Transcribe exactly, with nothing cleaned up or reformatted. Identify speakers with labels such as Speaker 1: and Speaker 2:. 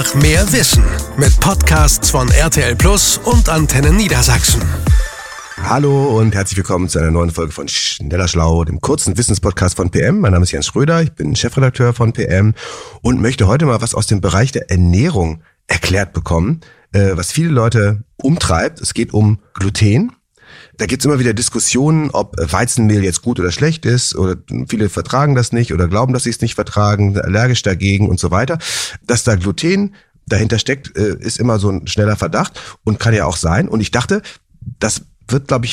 Speaker 1: Mehr Wissen mit Podcasts von R T L Plus und Antenne Niedersachsen.
Speaker 2: Hallo und herzlich willkommen zu einer neuen Folge von Schneller Schlau, dem kurzen Wissenspodcast von P M. Mein Name ist Jens Schröder, ich bin Chefredakteur von P M und möchte heute mal was aus dem Bereich der Ernährung erklärt bekommen, was viele Leute umtreibt. Es geht um Gluten. Da gibt's immer wieder Diskussionen, ob Weizenmehl jetzt gut oder schlecht ist, oder viele vertragen das nicht oder glauben, dass sie es nicht vertragen, allergisch dagegen und so weiter. Dass da Gluten dahinter steckt, ist immer so ein schneller Verdacht und kann ja auch sein. Und ich dachte, das wird, glaube ich,